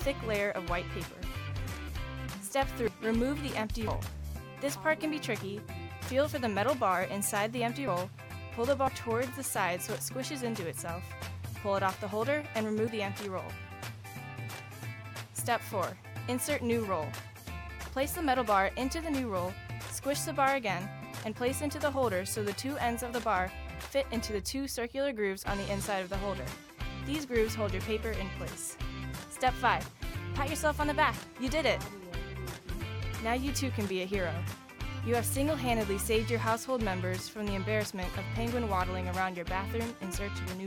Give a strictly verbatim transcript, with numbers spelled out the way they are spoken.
thick layer of white paper. Step three. Remove the empty roll. This part can be tricky. Feel for the metal bar inside the empty roll. Pull the bar towards the side so it squishes into itself. Pull it off the holder and remove the empty roll. Step four. Insert new roll. Place the metal bar into the new roll, squish the bar again, and place into the holder so the two ends of the bar fit into the two circular grooves on the inside of the holder. These grooves hold your paper in place. Step five. Pat yourself on the back. You did it! Now you too can be a hero. You have single-handedly saved your household members from the embarrassment of penguin waddling around your bathroom in search of a new